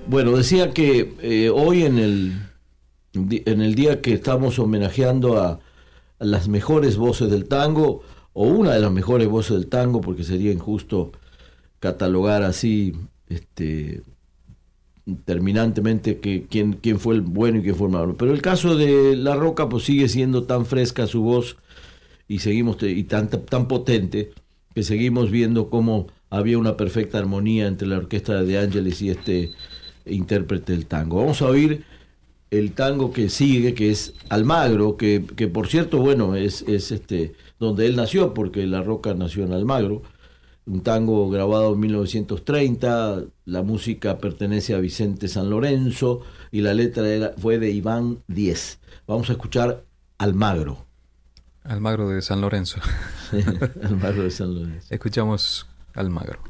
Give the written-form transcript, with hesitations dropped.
Bueno, decía que hoy en el día que estamos homenajeando a las mejores voces del tango, o una de las mejores voces del tango, porque sería injusto catalogar así terminantemente quién fue el bueno y quién fue el malo. Pero el caso de La Roca pues sigue siendo tan fresca su voz y tan potente que seguimos viendo cómo había una perfecta armonía entre la orquesta de De Angelis y este intérprete del tango. Vamos a oír el tango que sigue, que es Almagro, que por cierto, bueno, es donde él nació, porque La Roca nació en Almagro, un tango grabado en 1930, la música pertenece a Vicente San Lorenzo y la letra fue de Iván Diez. Vamos a escuchar Almagro. Almagro de San Lorenzo. Almagro de San Lorenzo. Escuchamos Almagro.